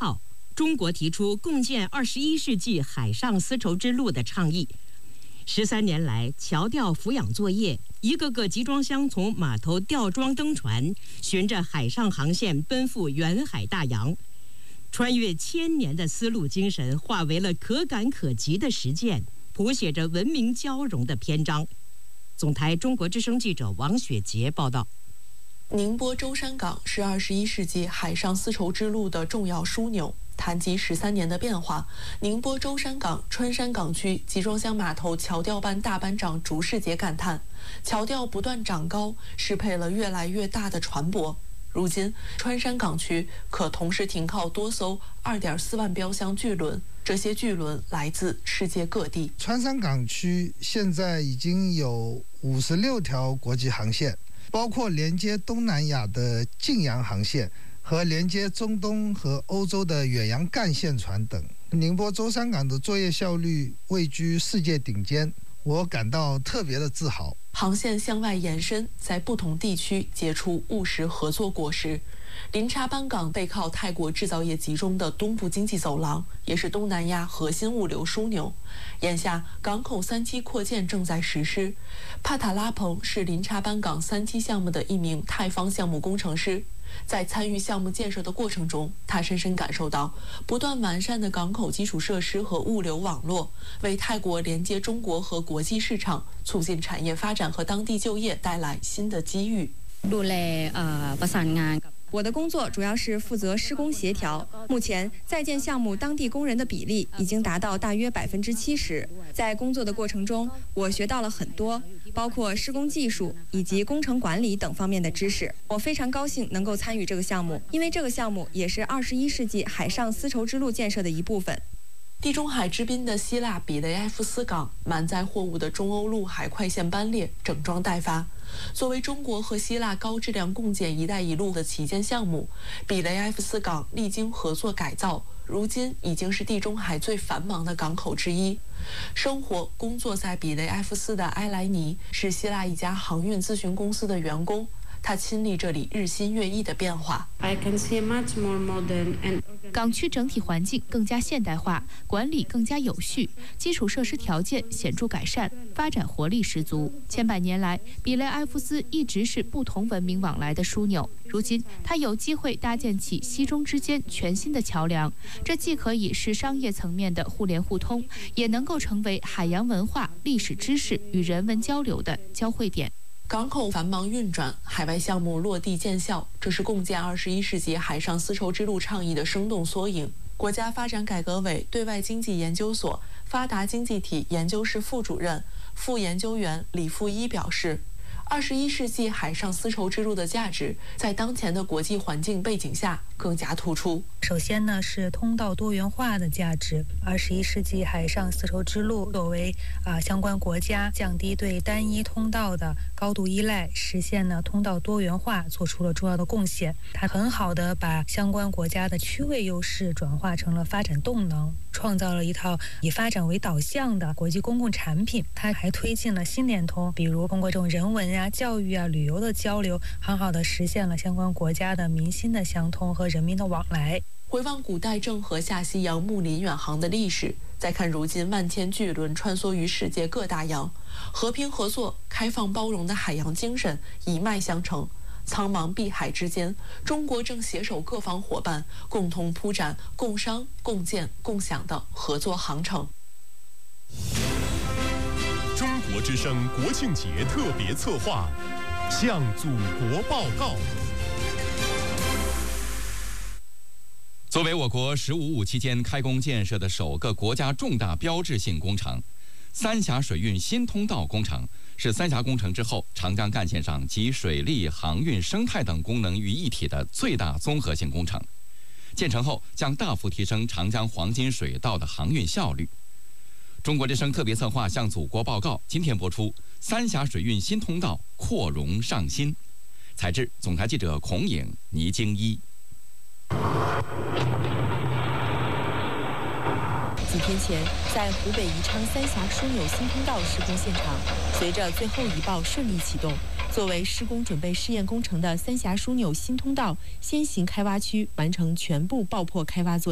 号，中国提出共建21世纪海上丝绸之路的倡议。13年来，桥吊俯仰作业，一个个集装箱从码头吊装登船，循着海上航线奔赴远海大洋。穿越1000年的丝路精神，化为了可感可及的实践，谱写着文明交融的篇章。总台中国之声记者王雪杰报道。 宁波舟山港是21世纪海上丝绸之路的重要枢纽。谈及13年的变化，宁波舟山港川山港区集装箱码头桥吊办大班长竺世杰感叹：桥吊不断长高，适配了越来越大的船舶。如今，川山港区可同时停靠多艘2.4万标箱巨轮，这些巨轮来自世界各地。 川山港区现在已经有56条国际航线，包括连接东南亚的晋阳航线和连接中东和欧洲的远洋干线船等。宁波舟山港的作业效率位居世界顶尖，我感到特别的自豪。 航线向外延伸，在不同地区结出务实合作果实。林查班港背靠泰国制造业集中的东部经济走廊，也是东南亚核心物流枢纽。眼下，港口3期扩建正在实施。帕塔拉蓬是林查班港3期项目的一名泰方项目工程师。在参与项目建设的过程中，他深深感受到不断完善的港口基础设施和物流网络，为泰国连接中国和国际市场、促进产业发展和当地就业带来新的机遇。 我的工作主要是负责施工协调。目前在建项目当地工人的比例已经达到大约70%。在工作的过程中，我学到了很多，包括施工技术以及工程管理等方面的知识。我非常高兴能够参与这个项目，因为这个项目也是21世纪海上丝绸之路建设的一部分。 地中海之滨的希腊比雷埃夫斯港满载货物的中欧陆海快线班列整装待发。作为中国和希腊高质量共建“一带一路”的旗舰项目，比雷埃夫斯港历经合作改造，如今已经是地中海最繁忙的港口之一。生活工作在比雷埃夫斯的埃莱尼是希腊一家航运咨询公司的员工。他亲历这里日新月异的变化。 港区整体环境更加现代化，管理更加有序，基础设施条件显著改善，发展活力十足。千百年来，比雷埃夫斯一直是不同文明往来的枢纽。如今，它有机会搭建起西中之间全新的桥梁，这既可以是商业层面的互联互通，也能够成为海洋文化、历史知识与人文交流的交汇点。 港口繁忙运转，海外项目落地见效，这是共建21世纪海上丝绸之路倡议的生动缩影。国家发展改革委对外经济研究所发达经济体研究室副主任、副研究员李富一表示，21世纪海上丝绸之路的价值在当前的国际环境背景下更加突出。 首先呢，是通道多元化的价值。21世纪海上丝绸之路作为相关国家降低对单一通道的高度依赖，实现呢通道多元化做出了重要的贡献。它很好的把相关国家的区位优势转化成了发展动能，创造了一套以发展为导向的国际公共产品。它还推进了新联通，比如通过这种人文啊、教育啊、旅游的交流，很好的实现了相关国家的民心的相通和人民的往来。 回望古代郑和下西洋睦邻远航的历史，再看如今万千巨轮穿梭于世界各大洋，和平合作、开放包容的海洋精神一脉相承。苍茫碧海之间，中国正携手各方伙伴，共同铺展共商、共建、共享的合作航程。 中国之声国庆节特别策划，向祖国报告。 作为我国“十五五”期间开工建设的首个国家重大标志性工程，三峡水运新通道工程是三峡工程之后长江干线上集水利、航运、生态等功能于一体的最大综合性工程。建成后将大幅提升长江黄金水道的航运效率。中国之声特别策划向祖国报告，今天播出三峡水运新通道扩容上新。采制总台记者孔颖、倪京一。 几天前，在湖北宜昌三峡枢纽新通道施工现场，随着最后一爆顺利启动，作为施工准备试验工程的三峡枢纽新通道先行开挖区完成全部爆破开挖作业。